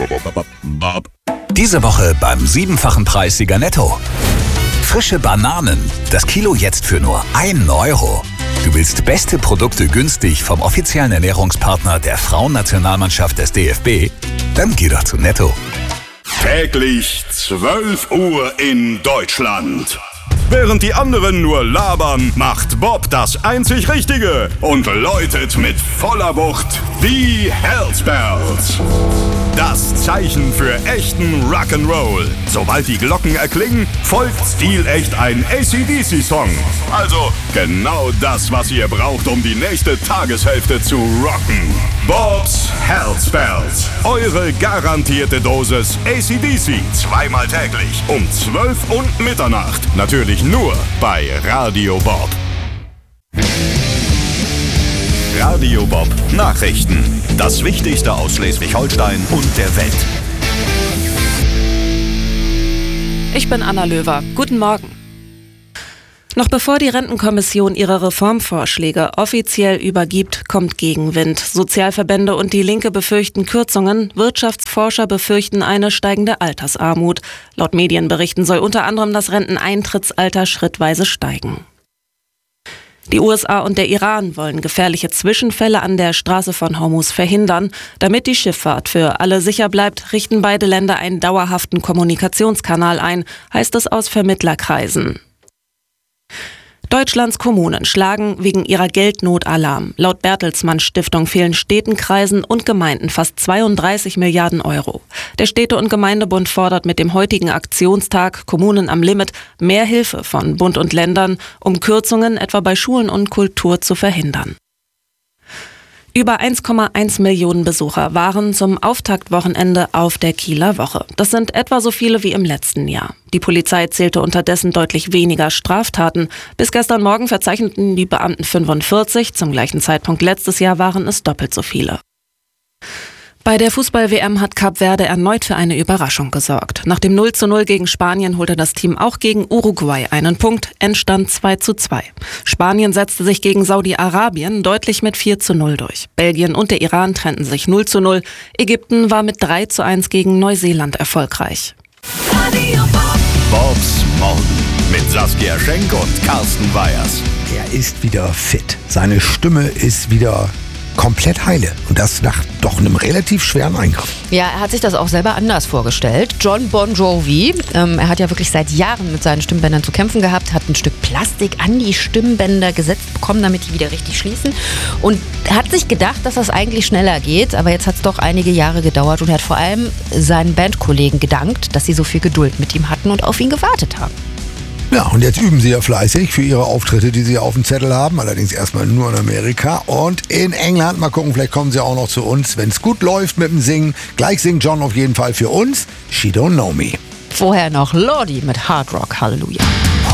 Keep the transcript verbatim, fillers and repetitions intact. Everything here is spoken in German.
Diese Woche beim siebenfachen Preis Sieger Netto. Frische Bananen. Das Kilo jetzt für nur einen Euro. Du willst beste Produkte günstig vom offiziellen Ernährungspartner der Frauennationalmannschaft des D F B? Dann geh doch zu Netto. Täglich zwölf Uhr in Deutschland. Während die anderen nur labern, macht Bob das einzig Richtige und läutet mit voller Wucht die Hells Bells. Das Zeichen für echten Rock'n'Roll. Sobald die Glocken erklingen, folgt stilecht ein A C D C-Song. Also genau das, was ihr braucht, um die nächste Tageshälfte zu rocken. Bob's Hells Bells. Eure garantierte Dosis A C D C. Zweimal täglich um zwölf und Mitternacht. Natürlich nur bei Radio Bob. Radio Bob Nachrichten. Das Wichtigste aus Schleswig-Holstein und der Welt. Ich bin Anna Löwer. Guten Morgen. Noch bevor die Rentenkommission ihre Reformvorschläge offiziell übergibt, kommt Gegenwind. Sozialverbände und die Linke befürchten Kürzungen, Wirtschaftsforscher befürchten eine steigende Altersarmut. Laut Medienberichten soll unter anderem das Renteneintrittsalter schrittweise steigen. Die U S A und der Iran wollen gefährliche Zwischenfälle an der Straße von Hormuz verhindern. Damit die Schifffahrt für alle sicher bleibt, richten beide Länder einen dauerhaften Kommunikationskanal ein, heißt es aus Vermittlerkreisen. Deutschlands Kommunen schlagen wegen ihrer Geldnot Alarm. Laut Bertelsmann Stiftung fehlen Städten, Kreisen und Gemeinden fast zweiunddreißig Milliarden Euro. Der Städte- und Gemeindebund fordert mit dem heutigen Aktionstag Kommunen am Limit mehr Hilfe von Bund und Ländern, um Kürzungen etwa bei Schulen und Kultur zu verhindern. Über eins Komma eins Millionen Besucher waren zum Auftaktwochenende auf der Kieler Woche. Das sind etwa so viele wie im letzten Jahr. Die Polizei zählte unterdessen deutlich weniger Straftaten. Bis gestern Morgen verzeichneten die Beamten fünfundvierzig, zum gleichen Zeitpunkt letztes Jahr waren es doppelt so viele. Bei der Fußball-W M hat Kap Verde erneut für eine Überraschung gesorgt. Nach dem null zu null gegen Spanien holte das Team auch gegen Uruguay einen Punkt, Endstand zwei zu zwei. Spanien setzte sich gegen Saudi-Arabien deutlich mit vier zu null durch. Belgien und der Iran trennten sich null zu null. Ägypten war mit drei zu eins gegen Neuseeland erfolgreich. Bobs Morgen mit Saskia Schenk und Carsten Weyers. Er ist wieder fit. Seine Stimme ist wieder komplett heile. Und das nach doch einem relativ schweren Eingriff. Ja, er hat sich das auch selber anders vorgestellt. John Bon Jovi, ähm, er hat ja wirklich seit Jahren mit seinen Stimmbändern zu kämpfen gehabt, hat ein Stück Plastik an die Stimmbänder gesetzt bekommen, damit die wieder richtig schließen. Und hat sich gedacht, dass das eigentlich schneller geht. Aber jetzt hat es doch einige Jahre gedauert und er hat vor allem seinen Bandkollegen gedankt, dass sie so viel Geduld mit ihm hatten und auf ihn gewartet haben. Ja, und jetzt üben sie ja fleißig für ihre Auftritte, die sie auf dem Zettel haben. Allerdings erstmal nur in Amerika und in England. Mal gucken, vielleicht kommen sie auch noch zu uns. Wenn es gut läuft mit dem Singen, gleich singt John auf jeden Fall für uns She Don't Know Me. Vorher noch Lordi mit Hard Rock Hallelujah.